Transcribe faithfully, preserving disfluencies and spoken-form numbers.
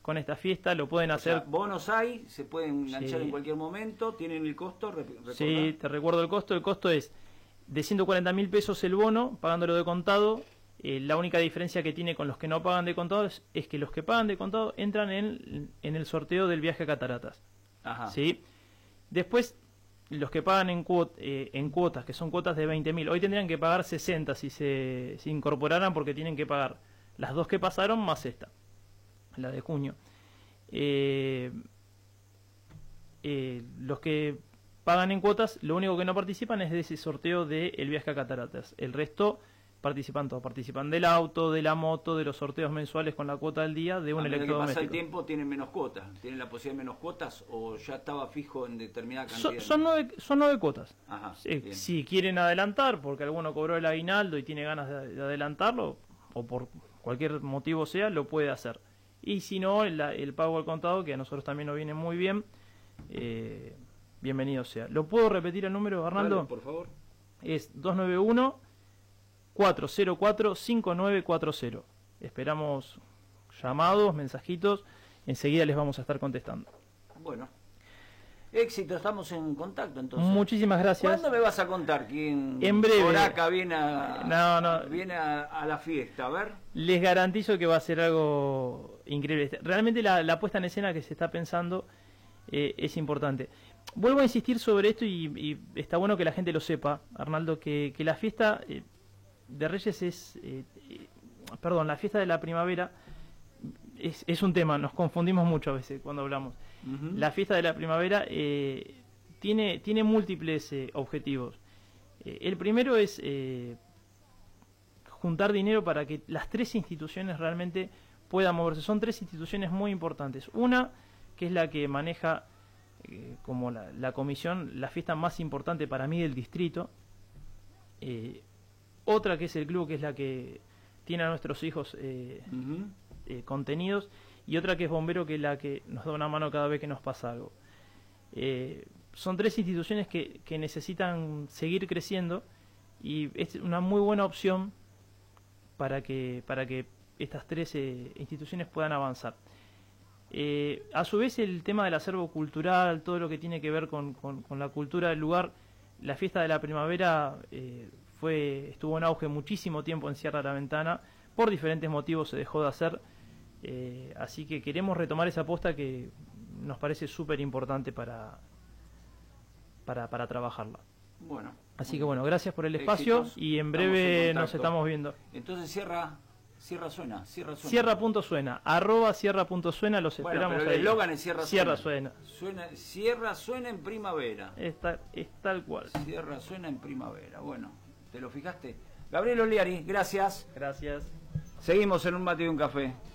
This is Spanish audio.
con esta fiesta, lo pueden o hacer... sea, bonos hay, se pueden enganchar Sí. en cualquier momento, tienen el costo, re- ¿recordá? Sí, te recuerdo el costo. El costo es de ciento cuarenta mil pesos el bono, pagándolo de contado. Eh, la única diferencia que tiene con los que no pagan de contado es, es que los que pagan de contado entran en, en el sorteo del viaje a Cataratas. Ajá. ¿Sí? Después, los que pagan en, cuot, eh, en cuotas, que son cuotas de veinte mil, hoy tendrían que pagar sesenta si se si incorporaran, porque tienen que pagar las dos que pasaron más esta, la de junio. Eh, eh, los que pagan en cuotas, lo único que no participan es de ese sorteo del viaje a Cataratas. El resto participan todos, participan del auto, de la moto, de los sorteos mensuales con la cuota del día, de un A medida que electrodoméstico. pasa el tiempo tienen menos cuotas, tienen la posibilidad de menos cuotas o ya estaba fijo en determinada So- cantidad. son, nueve, son nueve cuotas. Ajá, Eh, bien. si quieren adelantar, porque alguno cobró el aguinaldo y tiene ganas de, de adelantarlo, o por cualquier motivo sea, lo puede hacer. Y si no, el, el pago al contado, que a nosotros también nos viene muy bien, eh, bienvenido sea. ¿Lo puedo repetir el número, Arnaldo? Dale, por favor. Es dos nueve uno, cuatro cero cuatro, cinco nueve cuatro cero. Esperamos llamados, mensajitos, enseguida les vamos a estar contestando. Bueno. Éxito, estamos en contacto entonces. Muchísimas gracias. ¿Cuándo me vas a contar quién En breve. por acá viene a, No, no. viene a, a la fiesta? A ver. Les garantizo que va a ser algo increíble. Realmente la, la puesta en escena que se está pensando eh, es importante. Vuelvo a insistir sobre esto y, y está bueno que la gente lo sepa, Arnaldo, que, que la fiesta eh, de Reyes es... Eh, eh, perdón, la fiesta de la primavera es, es un tema, nos confundimos mucho a veces cuando hablamos. Uh-huh. La fiesta de la primavera eh, tiene, tiene múltiples eh, objetivos. Eh, el primero es eh, juntar dinero para que las tres instituciones realmente puedan moverse. Son tres instituciones muy importantes. Una, que es la que maneja eh, como la, la comisión, la fiesta más importante para mí del distrito. Eh, otra, que es el club, que es la que tiene a nuestros hijos eh, Uh-huh. eh, contenidos. Y otra, que es Bombero, que es la que nos da una mano cada vez que nos pasa algo. Eh, son tres instituciones que, que necesitan seguir creciendo y es una muy buena opción para que, para que estas tres eh, instituciones puedan avanzar. Eh, a su vez, el tema del acervo cultural, todo lo que tiene que ver con, con, con la cultura del lugar, la fiesta de la primavera eh, fue estuvo en auge muchísimo tiempo en Sierra de la Ventana, por diferentes motivos se dejó de hacer. Eh, así que queremos retomar esa apuesta que nos parece súper importante para, para, para trabajarla. Bueno. Así que bueno, gracias por el espacio. Éxitos. Y en Estamos breve en nos contacto. estamos viendo. Entonces cierra, cierra suena, cierra suena. Sierra.suena, arroba sierra.suena, los Bueno, esperamos pero ahí. el eslogan es Sierra, Sierra suena. suena. Suena. Sierra suena en primavera. Es tal, es tal cual. Sierra suena en primavera. Bueno, ¿te lo fijaste? Gabriel Oliari, gracias. Gracias. Seguimos en un mate y un café.